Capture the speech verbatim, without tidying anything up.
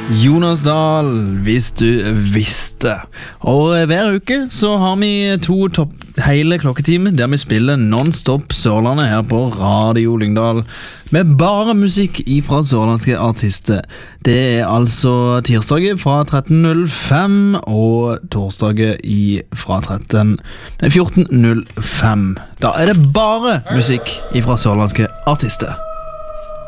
Jonas Dahl, hvis du visste. Og hver uke så har vi to topp hele klokketimer der vi spiller non-stop Sørlandet her på Radio Lyngdal med bare musikk ifra sørlandske artister. Det er altså tirsdager fra tretten null fem og torsdager i fra tretten, nei, fjorten null fem. Da er det bare musikk ifra sørlandske artister.